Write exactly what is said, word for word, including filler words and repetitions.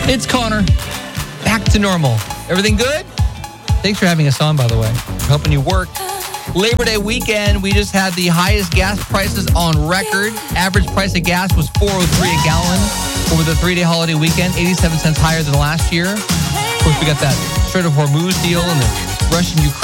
It's Connor. Back to normal. Everything good? Thanks for having us on, by the way. We're helping you work. Labor Day weekend, we just had the highest gas prices on record. Average price of gas was four oh three a gallon over the three-day holiday weekend, eighty-seven cents higher than last year. Of course, we got that Strait of Hormuz deal and the Russian-Ukraine